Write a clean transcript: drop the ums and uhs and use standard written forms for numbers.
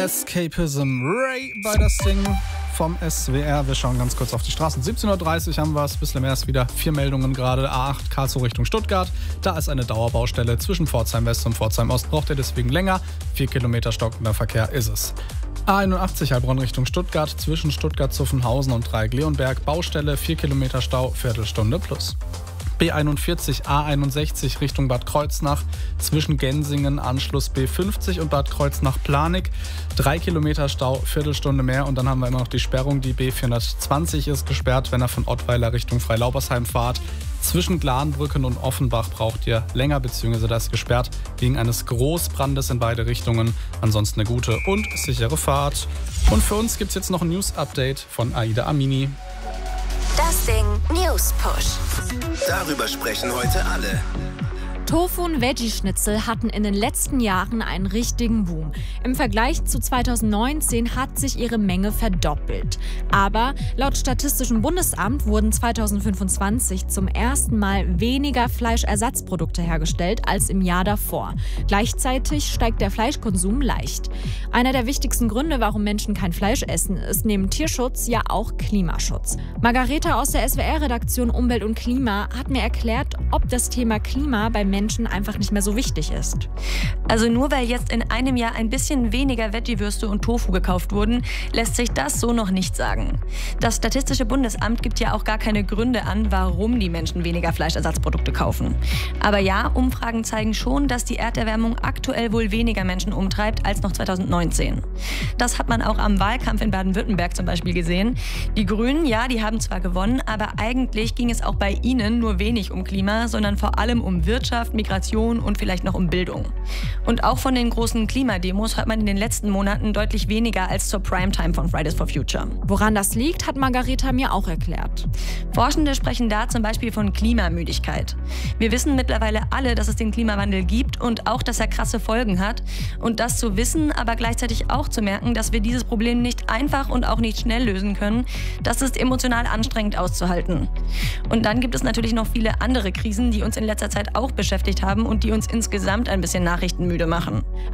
Escapism Ray bei das Ding vom SWR. Wir schauen ganz kurz auf die Straßen. 17:30 Uhr haben wir es, bisschen mehr ist wieder 4 Meldungen gerade. A8 Karlsruhe Richtung Stuttgart. Da ist eine Dauerbaustelle zwischen Pforzheim West und Pforzheim Ost. Braucht ihr deswegen länger. 4 Kilometer stockender Verkehr ist es. A81 Heilbronn Richtung Stuttgart. Zwischen Stuttgart-Zuffenhausen und Dreieck-Leonberg. Baustelle, 4 Kilometer Stau, Viertelstunde plus. B41 A61 Richtung Bad Kreuznach, zwischen Gensingen, Anschluss B50 und Bad Kreuznach-Planig. 3 Kilometer Stau, Viertelstunde mehr. Und dann haben wir immer noch die Sperrung. Die B420 ist gesperrt, wenn ihr von Ottweiler Richtung Freilaubersheim fahrt. Zwischen Glanbrücken und Offenbach braucht ihr länger, beziehungsweise das ist gesperrt wegen eines Großbrandes in beide Richtungen. Ansonsten eine gute und sichere Fahrt. Und für uns gibt es jetzt noch ein News-Update von Aida Amini. Das Ding News Push. Darüber sprechen heute alle. Tofu und Veggie-Schnitzel hatten in den letzten Jahren einen richtigen Boom. Im Vergleich zu 2019 hat sich ihre Menge verdoppelt. Aber laut Statistischem Bundesamt wurden 2025 zum ersten Mal weniger Fleischersatzprodukte hergestellt als im Jahr davor. Gleichzeitig steigt der Fleischkonsum leicht. Einer der wichtigsten Gründe, warum Menschen kein Fleisch essen, ist neben Tierschutz ja auch Klimaschutz. Margareta aus der SWR-Redaktion Umwelt und Klima hat mir erklärt, ob das Thema Klima bei Menschen einfach nicht mehr so wichtig ist. Also nur weil jetzt in einem Jahr ein bisschen weniger Veggie-Würste und Tofu gekauft wurden, lässt sich das so noch nicht sagen. Das Statistische Bundesamt gibt ja auch gar keine Gründe an, warum die Menschen weniger Fleischersatzprodukte kaufen. Aber ja, Umfragen zeigen schon, dass die Erderwärmung aktuell wohl weniger Menschen umtreibt als noch 2019. Das hat man auch am Wahlkampf in Baden-Württemberg zum Beispiel gesehen. Die Grünen, ja, die haben zwar gewonnen, aber eigentlich ging es auch bei ihnen nur wenig um Klima, sondern vor allem um Wirtschaft, Migration und vielleicht noch um Bildung. Und auch von den großen Klimademos hört man in den letzten Monaten deutlich weniger als zur Primetime von Fridays for Future. Woran das liegt, hat Margareta mir auch erklärt. Forschende sprechen da zum Beispiel von Klimamüdigkeit. Wir wissen mittlerweile alle, dass es den Klimawandel gibt und auch, dass er krasse Folgen hat. Und das zu wissen, aber gleichzeitig auch zu merken, dass wir dieses Problem nicht einfach und auch nicht schnell lösen können, das ist emotional anstrengend auszuhalten. Und dann gibt es natürlich noch viele andere Krisen, die uns in letzter Zeit auch beschäftigt haben und die uns insgesamt ein bisschen nachrichtenmüde machen.